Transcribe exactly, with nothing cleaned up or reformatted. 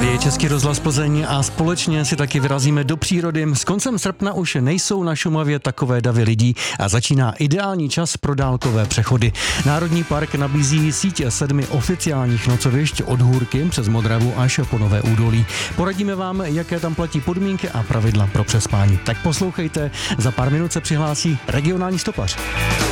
je Český rozhlas Plzeň a společně si taky vyrazíme do přírody. S koncem srpna už nejsou na Šumavě takové davy lidí a začíná ideální čas pro dálkové přechody. Národní park nabízí sítě sedmi oficiálních nocovišť od Hůrky přes Modravu až po Nové údolí. Poradíme vám, jaké tam platí podmínky a pravidla pro přespání. Tak poslouchejte, za pár minut se přihlásí regionální stopař.